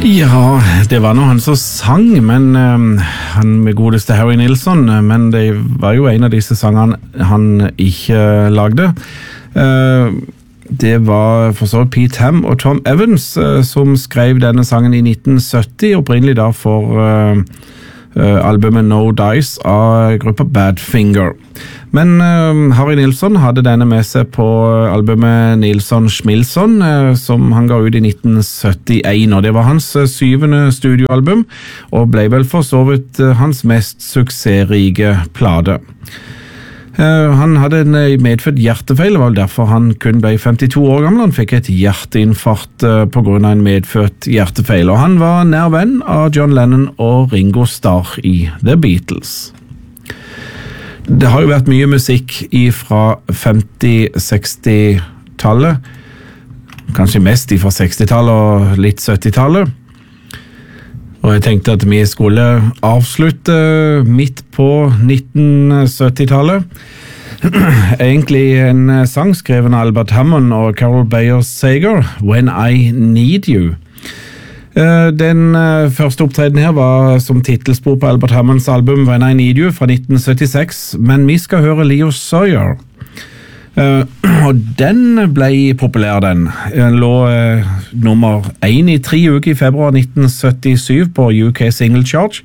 Ja, det var nå han som sang, men han med godeste Harry Nilsson, men det var jo en av disse sangene han ikke lagde. Det var for så Pete Ham og Tom Evans som skrev denne sangen i 1970, opprinnelig da for albumet No Dice av gruppa Badfinger. Men Harry Nilsson hadde denne med seg på albumet Nilsson Schmilsson, som han ga ut i 1971, og det var hans 7. studioalbum, og ble vel for så vidt hans mest suksessrike plate. Han hadde en medfødt hjertefeil, det var derfor han kun ble 52 år gammel. Han fikk et hjerteinfarkt på grunn av en medfødt hjertefeil, og han var nær venn av John Lennon og Ringo Starr i The Beatles. Det har jo vært mye musikk fra 50-60-tallet, kanskje mest fra 60-tallet og litt 70-tallet. Og jeg tenkte at vi skulle avslutte midt på 1970-tallet. Egentlig en sang skrevet av Albert Hammond og Carol Bayer Sager, When I Need You. Den første opptreden her var som titelspor på Albert Hammonds album When I Need You fra 1976, men vi skal høre Leo Sayer. Og den ble populær, den lå nummer 1 i 3 uker i februar 1977 på UK Single Chart,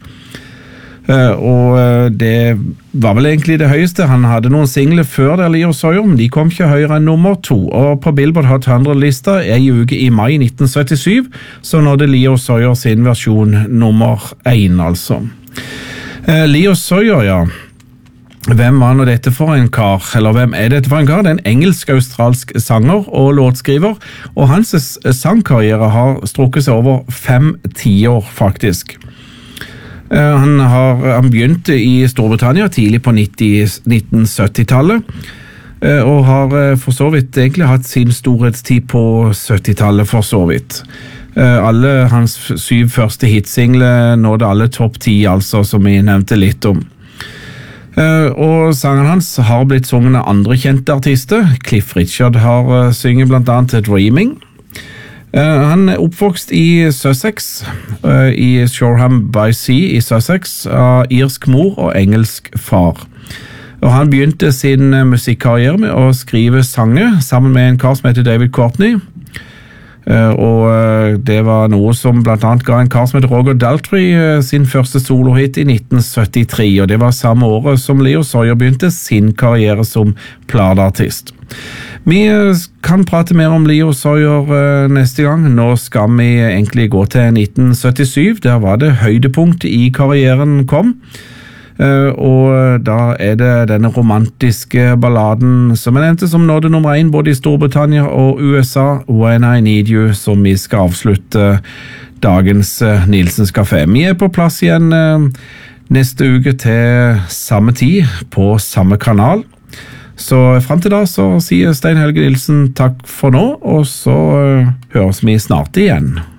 og det var vel egentlig det høyeste. Han hadde noen singler før der, Leo Sayer, men de kom ikke høyere enn nummer 2, og på Billboard Hot 100-lista en uke i mai 1977 så nådde Leo Sayer sin versjon nummer 1, altså. Leo Sayer, ja. Hvem var nå dette for en kar, eller hvem er dette for en kar? Det er en engelsk-australsk sanger og låtskriver, og hans sangkarriere har strukket seg over 5 tiår faktisk. Han begynte i Storbritannia tidlig på 1970-tallet, og har for så vidt egentlig hatt sin storhetstid på 70-tallet for så vidt. Alle hans 7 første hitsingler nådde alle topp 10, altså, som vi nevnte litt om. Og sangen hans har blitt sunget av andre kjente artister. Cliff Richard har synget blant annet Dreaming. Han er oppvokst i Sussex, i Shoreham by Sea i Sussex, av irsk mor og engelsk far. Og han begynte sin musikkarriere med å skrive sanger sammen med en kar som heter David Courtney. Og det var noe som blant annet ga en kar som heter Roger Daltrey sin første solohit i 1973, og det var samme året som Leo Sayer begynte sin karriere som plateartist. Vi kan prate mer om Leo Sayer neste gang. Nå skal vi egentlig gå til 1977, der var det høydepunkt i karrieren kom. Og da er det denne romantiske balladen som jeg nevnte, som nådde nummer 1 både i Storbritannia og USA, When I Need You, som vi skal avslutte dagens Nilsens Café. Vi er på plass igjen neste uke til samme tid på samme kanal. Så frem til da så sier Stein Helge Nilsen takk for nå, og så høres vi snart igjen.